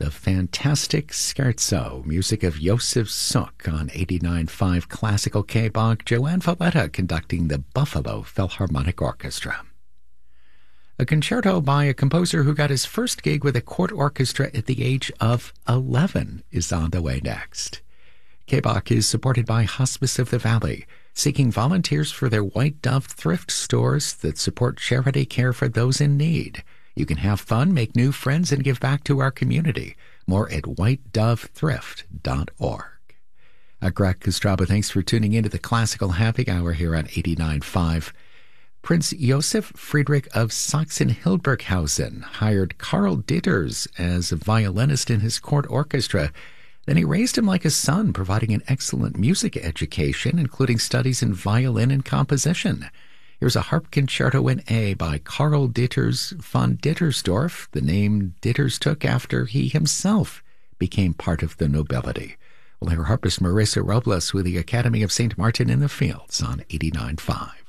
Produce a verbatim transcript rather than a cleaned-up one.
the fantastic Scherzo, music of Josef Suk on eighty-nine point five Classical K-Bach, Joanne Valletta conducting the Buffalo Philharmonic Orchestra. A concerto by a composer who got his first gig with a court orchestra at the age of eleven is on the way next. K-Bach is supported by Hospice of the Valley, seeking volunteers for their White Dove thrift stores that support charity care for those in need. You can have fun, make new friends, and give back to our community. More at white dove thrift dot org. Uh, Greg Kostraba, thanks for tuning into the Classical Happy Hour here on eighty-nine point five. Prince Joseph Friedrich of Sachsen-Hildburghausen hired Karl Ditters as a violinist in his court orchestra. Then he raised him like a son, providing an excellent music education, including studies in violin and composition. Here's a harp concerto in A by Karl Ditters von Dittersdorf. The name Ditters took after he himself became part of the nobility. We'll hear harpist Marisa Robles with the Academy of Saint Martin in the Fields on eighty-nine point five.